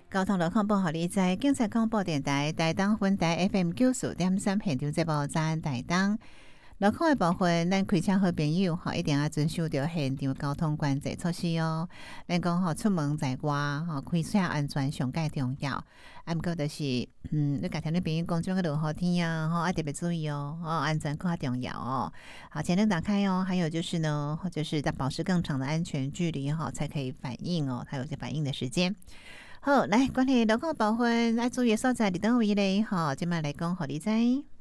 交通路况报好，你在警察广播电台台东分台 FM 94.3现场节目早安台东。路况的部分，咱开车好朋友吼，一定要遵守着现场交通管制措施哦。咱讲吼，出门在外吼，开车安全上介重要。啊，毋过就是你家听你朋友讲，种个落雨天啊，吼，特别注意哦，安全更重要哦。好，前灯打开哦。还有就是呢，或者是在保持更长的安全距离哈，才可以反应哦，它有些反应的时间。好，来管理路况部分，爱注意所在，伫倒位咧？吼，即摆来讲，互你知。